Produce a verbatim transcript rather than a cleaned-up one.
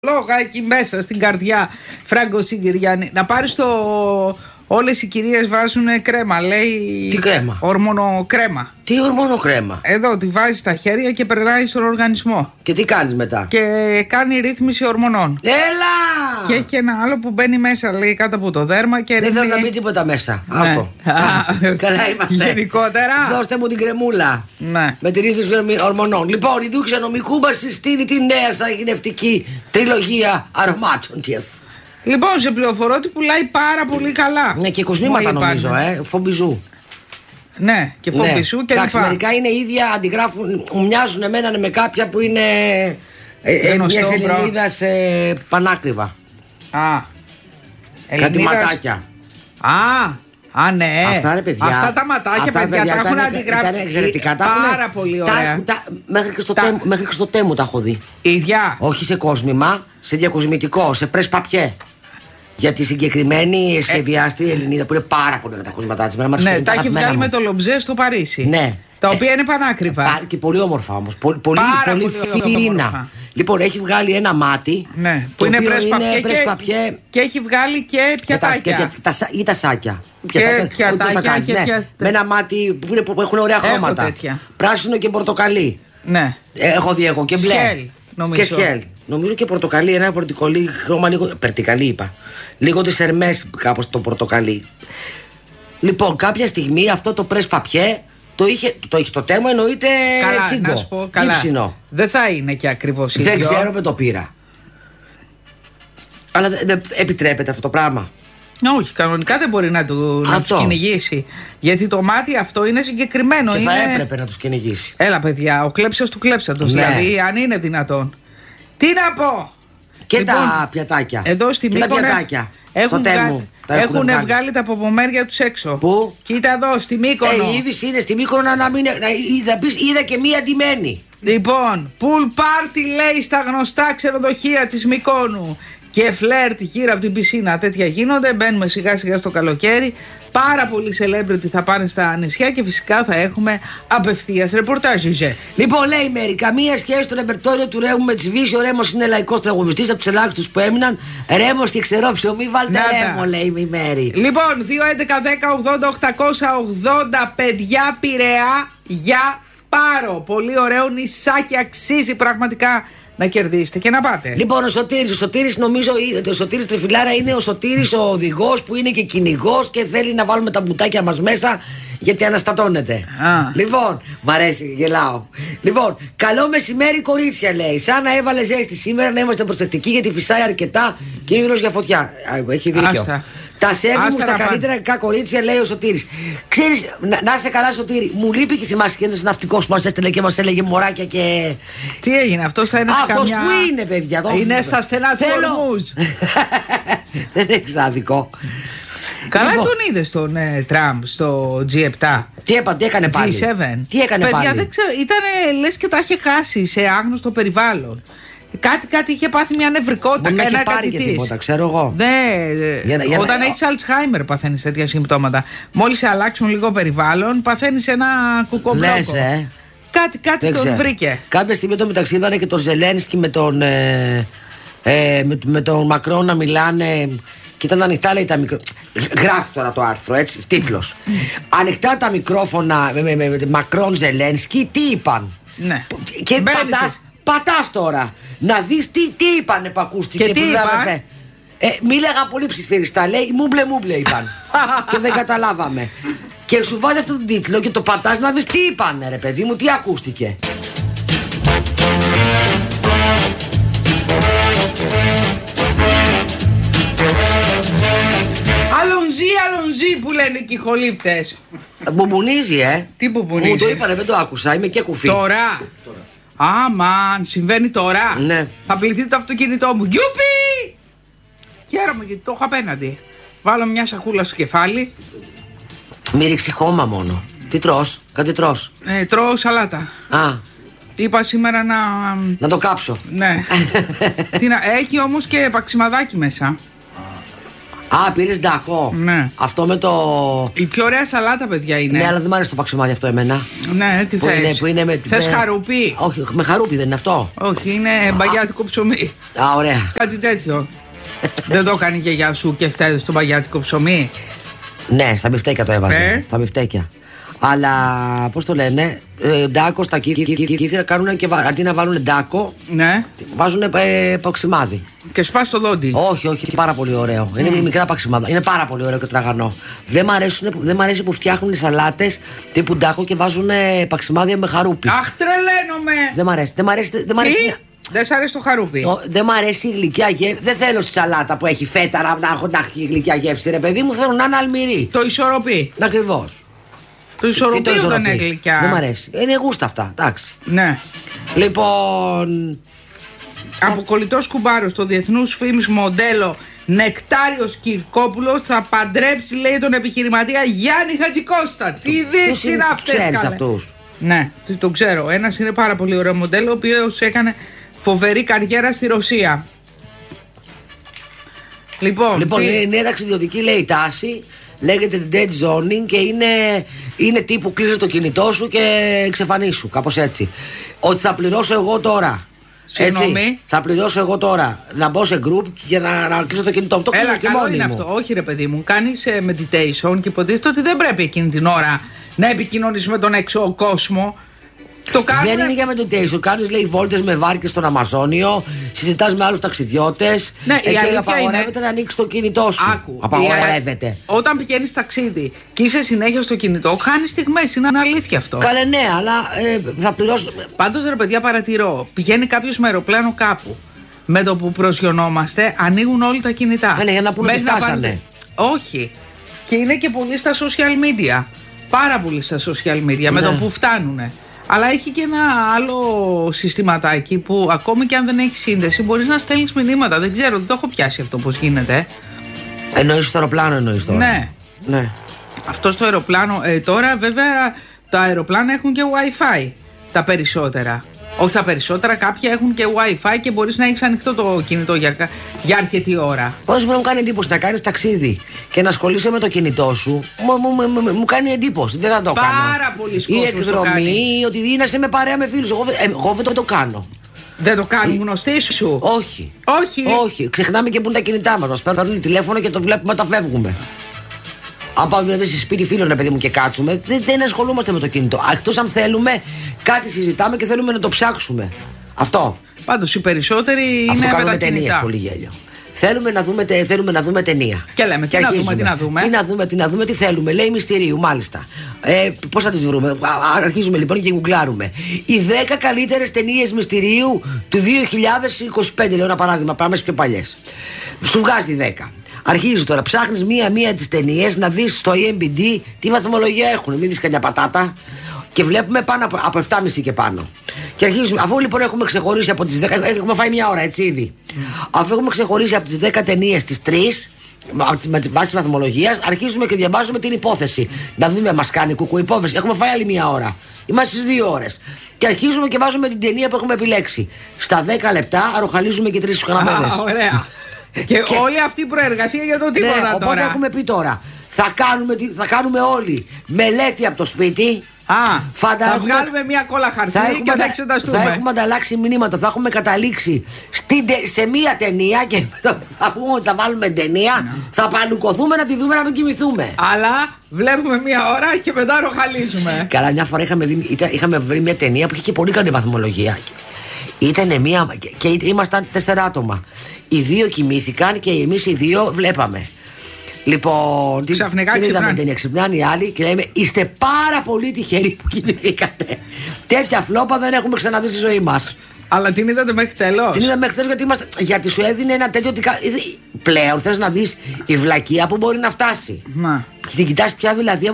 Λόγα εκεί μέσα στην καρδιά, Φράγκο Σιγκυριάννη. Να πάρεις το. Όλες οι κυρίες βάζουν κρέμα, λέει. Τι κρέμα? Ορμονοκρέμα. Τι ορμονοκρέμα? Εδώ τη βάζεις στα χέρια και περνάει στον οργανισμό. Και τι κάνεις μετά? Και κάνει ρύθμιση ορμονών. Έλα! Και έχει και ένα άλλο που μπαίνει μέσα, λέει, κάτω από το δέρμα και δεν ρίχνει... θέλω να πει τίποτα μέσα. Ναι. Άστο. Καλά είμαστε. Γενικότερα. Δώστε μου την κρεμούλα. Ναι. Με τη ρύθμιση ορμονών. Λοιπόν, η Δού Ξενομικού μας συστήνει τη νέα σαγηνευτική τριλογία αρωμάτων. Λοιπόν, σε πληροφορώ ότι πουλάει πάρα πολύ καλά. Ναι, και κοσμήματα νομίζω, ε. Φομπιζού. Ναι, και φομπιζού ναι. και εντάξει, λοιπά. μερικά είναι ίδια, αντιγράφουν, μοιάζουν εμένα με κάποια που είναι ε, μια Ελληνίδα ε, πανάκριβα. Α. Κάτι ματάκια. Α. Α, ναι. Αυτά, ρε, παιδιά. Αυτά τα ματάκια, αυτά, παιδιά, παιδιά, τα έχουν ήταν, αντιγράψει. Ήταν εξαιρετικά. Πάρα πολύ ωραία. Τα, τα, μέχρι, και στο τα... τέμ, μέχρι και στο τέμου τα έχω δει. Ίδια. Όχι σε κόσμημα, σε διακοσμητικό, σε πρες παπιέ. Για τη συγκεκριμένη σχεδιάστρια ε... Ελληνίδα που είναι πάρα πολύ ωραία τα κοσματά της. Ναι, τα έχει βγάλει με το Λομπζέ στο Παρίσι. Ναι. Τα οποία ε, είναι πανάκριβα. Ε, και πολύ όμορφα όμως. Πολύ, πολύ, πολύ, πολύ φίνα. Λοιπόν, έχει βγάλει ένα μάτι. Ναι, που είναι πρεσπαπιέ και, και έχει βγάλει και πιατάκια. Ή τα σάκια. Και πιατάκια. Και ναι. Πια... Με ένα μάτι που, είναι, που έχουν ωραία χρώματα. Πράσινο και πορτοκαλί. Ναι. Έχω δει εγώ και μπλε. Σκέλ, νομίζω. Και σκέλ. Νομίζω και πορτοκαλί, ένα πορτοκαλί χρώμα λίγο. Περτικαλί είπα. Λίγο τη Ερμές κάπως το πορτοκαλί. Λοιπόν, κάποια στιγμή αυτό το πρες παπιέ το είχε το, είχε το τέμο, εννοείται τσίγκο. Να σου πω, καλά. Δεν θα είναι και ακριβώς ίδιο. Δεν ξέρω, με το πήρα. Αλλά δεν επιτρέπεται αυτό το πράγμα. Όχι, κανονικά δεν μπορεί να του να τους κυνηγήσει. Γιατί το μάτι αυτό είναι συγκεκριμένο. Και είναι... θα έπρεπε να τους κυνηγήσει. Έλα, παιδιά, ο κλέψας του κλέψατος. Ναι. Δηλαδή, αν είναι δυνατόν. Τι να πω! Και λοιπόν, τα πιατάκια. Εδώ στη Μύκονο έχουν, βγα... έχουν βγάλει. βγάλει τα ποπομέρια τους έξω. Πού? Κοίτα εδώ, στη Μύκονο. Ε, η είδηση είναι στη Μύκονο να, να μην. Να, να πεις, είδα και μία ντυμένη. Λοιπόν, pool party λέει στα γνωστά ξενοδοχεία της Μυκόνου. Και φλερτ γύρω από την πισίνα, τέτοια γίνονται. Μπαίνουμε σιγά σιγά στο καλοκαίρι. Πάρα πολλοί celebrity θα πάνε στα νησιά και φυσικά θα έχουμε απευθείας ρεπορτάζ. Λοιπόν, λέει η Μέρη, καμία σχέση στο ρεπερτόριο του Ρέμου με τη Σβήση. Ο Ρέμος είναι λαϊκός τραγουδιστής από τους ελάχιστους που έμειναν. Ρέμος και ξερό ψωμί, βάλτε Ρέμο, λέει η Μέρη. Λοιπόν, δύο έντεκα δέκα ογδόντα οκτακόσια ογδόντα, παιδιά Πειραιά για Πάρο. Πολύ ωραίο νησάκι, αξίζει πραγματικά να κερδίσετε και να πάτε. Λοιπόν, ο Σωτήρης, ο Σωτήρης νομίζω, ο Σωτήρης Τριφυλάρα είναι ο Σωτήρης ο οδηγός που είναι και κυνηγός και θέλει να βάλουμε τα μπουτάκια μας μέσα γιατί αναστατώνεται. Α. Λοιπόν, μ' αρέσει, γελάω. Λοιπόν, καλό μεσημέρι κορίτσια, λέει. Σαν να έβαλε ζέστη σήμερα, να είμαστε προσεκτικοί γιατί φυσάει αρκετά κίνδυνος για φωτιά. Έχει δίκιο. Άστα. Τα σέβη μου στα καλύτερα κακά κορίτσια, λέει ο Σωτήρης. Ξέρεις, να, να είσαι καλά, Σωτήρη. Μου λείπει και θυμάσαι και ένας ναυτικός που μας έστελε και μας έλεγε μωράκια και. Τι έγινε, αυτός θα είναι σε αυτός καμιά. Αυτός που είναι, παιδιά. Είναι το... στα στενά του Ορμούζ. Δεν είναι εξάδικο. Καλά, λοιπόν, τον είδες τον ε, Τραμπ στο τζι επτά. Τι έπα, τι έκανε πάλι. τζι σέβεν. Τι έκανε παιδιά, πάλι. Δεν ξέρω, ήταν λες και τα είχε χάσει σε άγνωστο περιβάλλον. Κάτι, κάτι είχε πάθει μια νευρικότητα. Δεν κανένα είχε πάρει και τίποτα, ξέρω εγώ. Ναι, για να, για όταν να... έχεις Alzheimer παθαίνεις τέτοια συμπτώματα. Μόλις σε αλλάξουν λίγο περιβάλλον, παθαίνεις ένα κουκομπλόκο. Λες, ε. Κάτι, κάτι τον βρήκε. Κάποια στιγμή το μεταξύ είπανε και τον Ζελένσκι με τον, ε, ε, με, με τον Μακρόν να μιλάνε. Και ήταν ανοιχτά, λέει, τα μικρόφωνα. Γράφει τώρα το άρθρο, έτσι, τίτλος. Ανοιχτά τα μικρόφωνα με, με, με, με Μακρόν Ζελένσκι, τι είπαν. Ναι. Και πατάς, πατάς τώρα να δεις τι, τι είπανε που ακούστηκε. Και τι είπαν. Ε, μίλαγα πολύ ψηφίριστα, λέει, μούμπλε μούμπλε είπαν. Και δεν καταλάβαμε. Και σου βάζει αυτό τον τίτλο και το πατάς να δεις τι είπανε, ρε παιδί μου, τι ακούστηκε. Αλονζί, αλονζί που λένε και οι χολύπτες. Μπουμπουνίζει, ε. Τι μπουμπουνίζει. Μου το είπανε, δεν το άκουσα, είμαι και κουφή. Τώρα. Αμαν, συμβαίνει τώρα. Ναι. Θα πληθεί το αυτοκίνητό μου. Γιουπι! Χαίρομαι γιατί το έχω απέναντι. Βάλω μια σακούλα στο κεφάλι. Μη ρίξει χώμα μόνο. Τι τρως, κάτι τρως. Ε, τρώω σαλάτα. Α. Είπα σήμερα να. Να το κάψω. Ναι. Τι να... Έχει όμως και παξιμαδάκι μέσα. Α, πήρε Ντάκο. Ναι. Αυτό με το. Η πιο ωραία σαλάτα, παιδιά, είναι. Ναι, αλλά δεν μου αρέσει το παξιμάδι αυτό εμένα. Ναι, τι θες. Με... Θες με... χαρούπι. Όχι, με χαρούπι δεν είναι αυτό. Όχι, είναι μπαγιάτικο ψωμί. Α, ωραία. Κάτι τέτοιο. Δεν το έκανε η γιαγιά σου και φταίει στο μπαγιάτικο ψωμί. Ναι, στα μπιφτέκια το έβαζε. Ε? Στα μπιφτέκια. Αλλά πώς το λένε, ε, ντάκο στα κύθρα κάνουν και αντί να βάλουν ντάκο, ναι, βάζουν ε, παξιμάδι. Και σπάς το δόντι. Όχι, όχι, είναι πάρα πολύ ωραίο. Mm. Είναι μικρά παξιμάδα. Είναι πάρα πολύ ωραίο και τραγανό. Δεν μ' αρέσει που φτιάχνουν σαλάτες τύπου ντάκο και βάζουν παξιμάδια με χαρούπι. Αχ, τρελαίνομαι! Δεν μ' αρέσει. Δεν μ' αρέσει. Δεν μ' αρέσει. Δεν σ' αρέσει το χαρούπι. Ο, δεν μ' αρέσει η γλυκιά γεύση. Δεν θέλω στη σαλάτα που έχει φέτα να έχω να έχει γλυκιά γεύση. Ρε παιδί μου, θέλω να είναι αλμυρή. Το ισορροπεί. Ακριβώς. Το ισορροπείο δεν είναι γλυκιά. Δεν μ' αρέσει. Είναι γούστα αυτά. Εντάξει. Ναι. Λοιπόν. Από κολλητός κουμπάρος, το διεθνούς φήμης μοντέλο Νεκτάριος Κυρκόπουλος θα παντρέψει, λέει, τον επιχειρηματία Γιάννη Χατζικώστα. Τι ειδήσεις είναι αυτές, καλέ? Ξέρεις αυτούς? Ναι, το ξέρω. Ένας είναι πάρα πολύ ωραίο μοντέλο, ο οποίος έκανε φοβερή καριέρα στη Ρωσία. Λοιπόν, λοιπόν τι... είναι ταξιδιωτική, λέει, τάση. Λέγεται dead zoning και είναι, είναι τύπου κλείσει το κινητό σου και εξαφανίσου. Κάπως έτσι. Ότι θα πληρώσω εγώ τώρα. Συγγνώμη. Θα πληρώσω εγώ τώρα να μπω σε group και να, να κλείσω το κινητό μου. Το Έλα, και καλό μόνη είναι μου. αυτό. Όχι, ρε παιδί μου. Κάνεις ε, meditation και υποτίθεται ότι δεν πρέπει εκείνη την ώρα να επικοινωνείς με τον έξω κόσμο. Το κάνουμε... Δεν είναι για meditation. Κάνεις, λέει, βόλτες με βάρκες στον Αμαζόνιο, συζητάς με άλλους ταξιδιώτες. Ναι, ε, η και απαγορεύεται είναι... να ανοίξει το κινητό σου. Άκου, απαγορεύεται. Η... Όταν πηγαίνεις ταξίδι και είσαι συνέχεια στο κινητό, χάνεις στιγμές. Είναι αλήθεια αυτό. Καλέ, ναι, αλλά ε, θα πληρώσω. Πάντως, ρε παιδιά, παρατηρώ. Πηγαίνει κάποιος με αεροπλάνο κάπου. Με το που προσγειωνόμαστε, ανοίγουν όλοι τα κινητά. Ναι, για να πούνε ότι φτάσανε. Όχι. Και είναι και πολύ στα social media. Πάρα πολύ στα social media, ναι, με το που φτάνουνε. Αλλά έχει και ένα άλλο συστηματάκι που ακόμη και αν δεν έχει σύνδεση μπορείς να στέλνεις μηνύματα. Δεν ξέρω, δεν το έχω πιάσει αυτό πώς γίνεται. Εννοείς στο αεροπλάνο, εννοείς τώρα? Ναι. Ναι. Αυτό στο αεροπλάνο. Ε, τώρα βέβαια τα αεροπλάνα έχουν και Wi-Fi τα περισσότερα. Όχι τα περισσότερα, κάποια έχουν και Wi-Fi και μπορείς να έχεις ανοιχτό το κινητό για, για αρκετή ώρα. Πώς μου κάνει εντύπωση να κάνεις ταξίδι και να ασχολείσαι με το κινητό σου? Μου, μου, μου, μου, μου κάνει εντύπωση, δεν θα το Πάρα κάνω. Πάρα πολύ κόσμο. Η εκδρομή, ότι δίνασαι με παρέα με φίλους. Εγώ, ε, εγώ δεν το κάνω. Δεν το κάνουν γνωστοί σου? Όχι. Όχι. Όχι. Ξεχνάμε και που είναι τα κινητά μας. Μας παίρνουν τηλέφωνο και το βλέπουμε όταν φεύγουμε. Αν πάμε δηλαδή σε σπίτι φίλων, ρε παιδί μου, και κάτσουμε, δεν, δεν ασχολούμαστε με το κινητό. Εκτός αν θέλουμε, κάτι συζητάμε και θέλουμε να το ψάξουμε. Αυτό. Πάντως οι περισσότεροι αυτό είναι κάνουμε με τα ταινίες, πολύ γέλιο. Θέλουμε να δούμε, θέλουμε να δούμε ταινία. Και λέμε, τι να δούμε, τι να δούμε. Τι να δούμε, τι να δούμε, τι θέλουμε. Λέει μυστηρίου, μάλιστα. Ε, πώς θα τις βρούμε? Αρχίζουμε λοιπόν και γκουγκλάρουμε. Οι δέκα καλύτερες ταινίες μυστηρίου του δύο χιλιάδες είκοσι πέντε, λέω ένα παράδειγμα, πάμε στις πιο παλιές. Σου βγάζει δέκα. Αρχίζει τώρα, ψάχνεις μία-μία τις ταινίες να δεις στο άι εμ ντι μπι τι βαθμολογία έχουν. Μην δεις καμιά πατάτα. Και βλέπουμε πάνω από, από επτά κόμμα πέντε και πάνω. Και αρχίζουμε, αφού λοιπόν έχουμε ξεχωρίσει από τις δέκα. Έχουμε φάει μια ώρα, έτσι ήδη. Mm. Αφού έχουμε ξεχωρίσει από τις δέκα ταινίες τις τρεις, με τη βάση βαθμολογίας, αρχίζουμε και διαβάζουμε την υπόθεση. Να δούμε, μας κάνει κουκού υπόθεση. Έχουμε φάει άλλη μια ώρα. Είμαστε στις δύο ώρες. Και αρχίζουμε και βάζουμε την ταινία που έχουμε επιλέξει. Στα δέκα λεπτά αρροχαλίζουμε και τρεις καναπέδες. Ωραία. και, και όλη αυτή η προεργασία για το τίποτα, ναι, τώρα. Οπότε έχουμε πει τώρα. Θα κάνουμε, θα κάνουμε όλοι μελέτη από το σπίτι. Α, φαντα... θα βγάλουμε μια κόλλα χαρτί θα και θα εξεταστούμε. Θα έχουμε ανταλλάξει μηνύματα, θα έχουμε καταλήξει στη, σε μία ταινία και θα πούμε ότι θα βάλουμε ταινία, no. θα παλουκωθούμε να τη δούμε να μην κοιμηθούμε. Αλλά βλέπουμε μία ώρα και μετά ροχαλίζουμε. Καλά, μια φορά είχαμε, δει, είχαμε βρει μια ταινία που είχε και πολύ καλή βαθμολογία. Ήτανε μία και ήμασταν τέσσερα άτομα. Οι δύο κοιμήθηκαν και εμείς οι δύο βλέπαμε. Λοιπόν, ξαφνικά την είδαμε την εξυπνάνε οι άλλοι και λέμε: είστε πάρα πολύ τυχεροί που κοιμηθήκατε. Τέτοια φλόπα δεν έχουμε ξαναδεί στη ζωή μας. Αλλά την είδατε μέχρι τέλος? Την είδαμε μέχρι τέλος γιατί, είμαστε, γιατί σου έδινε ένα τέτοιο. Πλέον θες να δεις η βλακεία που μπορεί να φτάσει. Να. Την κοιτάς πια δηλαδή.